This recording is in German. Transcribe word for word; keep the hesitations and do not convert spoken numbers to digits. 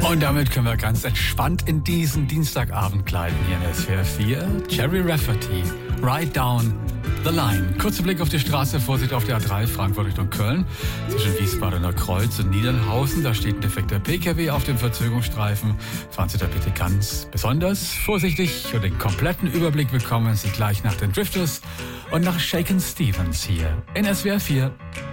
Und damit können wir ganz entspannt in diesen Dienstagabend gleiten hier in S W R vier. Jerry Rafferty, Ride Down the Line. Kurzer Blick auf die Straße, Vorsicht auf der A drei, Frankfurt Richtung Köln. Zwischen Wiesbadener Kreuz und Niedernhausen, da steht ein defekter P K W auf dem Verzögerungsstreifen. Fahren Sie da bitte ganz besonders vorsichtig und den kompletten Überblick bekommen Sie gleich nach den Drifters und nach Shakin' Stevens hier in S W R vier.